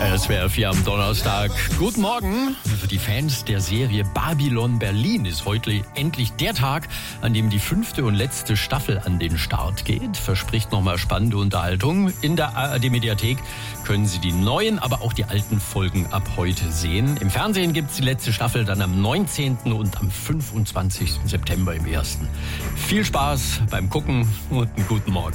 SWR 4 am Donnerstag. Guten Morgen. Für die Fans der Serie Babylon Berlin ist heute endlich der Tag, an dem die 5. und letzte Staffel an den Start geht. Verspricht nochmal spannende Unterhaltung. In der ARD-Mediathek können Sie die neuen, aber auch die alten Folgen ab heute sehen. Im Fernsehen gibt es die letzte Staffel dann am 19. und am 25. September im 1. Viel Spaß beim Gucken und einen guten Morgen.